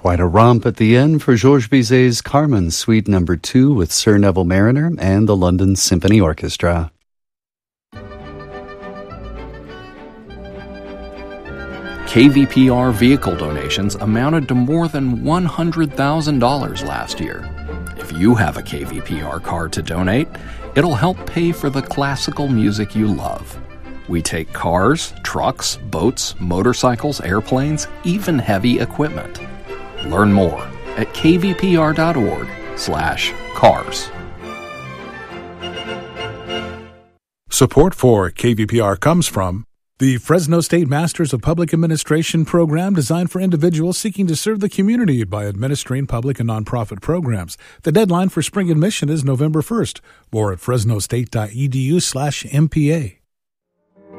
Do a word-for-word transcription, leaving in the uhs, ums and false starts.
Quite a romp at the end for Georges Bizet's Carmen, Suite Number Two with Sir Neville Mariner and the London Symphony Orchestra. K V P R vehicle donations amounted to more than one hundred thousand dollars last year. If you have a K V P R car to donate, it'll help pay for the classical music you love. We take cars, trucks, boats, motorcycles, airplanes, even heavy equipment. Learn more at kvpr.org slash cars. Support for K V P R comes from the Fresno State Masters of Public Administration program, designed for individuals seeking to serve the community by administering public and nonprofit programs. The deadline for spring admission is November first. More at fresnostate.edu slash MPA.